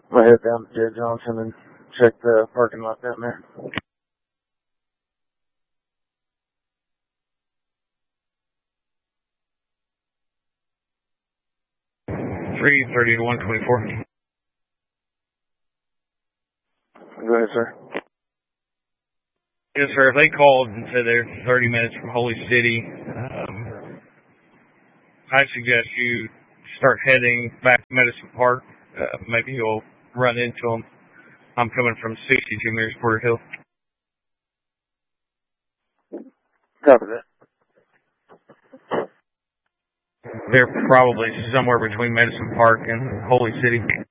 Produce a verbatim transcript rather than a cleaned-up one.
I'm gonna head down to Jay Johnson and check the parking lot down there. three thirty to one twenty-four. Go ahead, sir. Yes, sir. If they called and said they're thirty minutes from Holy City, um, I suggest you start heading back to Medicine Park. Uh, maybe you'll run into them. I'm coming from sixty-two Mears Porter Hill. Copy that. They're probably somewhere between Medicine Park and Holy City.